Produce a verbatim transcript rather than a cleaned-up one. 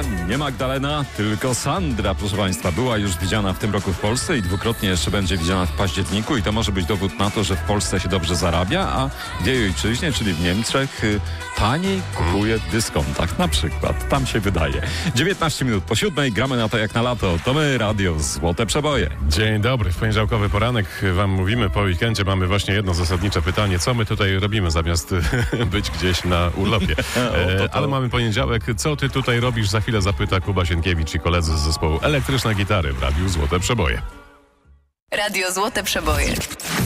nie Magdalena, tylko Sandra, proszę Państwa. Była już widziana w tym roku w Polsce i dwukrotnie jeszcze będzie widziana w październiku i to może być dowód na to, że w Polsce się dobrze zarabia, a w jej ojczyźnie, czyli w Niemczech, y, taniej kupuje w dyskontach na przykład. Tam się wydaje. dziewiętnaście minut po siódmej, gramy na to jak na lato. To my, Radio Złote Przeboje. Dzień dobry, w poniedziałkowy poranek wam mówimy, po weekendzie mamy właśnie jedno zasadnicze pytanie, co my tutaj robimy zamiast być gdzieś na urlopie. E, to to. Ale mamy poniedziałek, co ty tutaj robisz? Za chwilę zapyta Kuba Sienkiewicz i koledzy z zespołu Elektryczne Gitary w Radiu Złote Przeboje. Radio Złote Przeboje.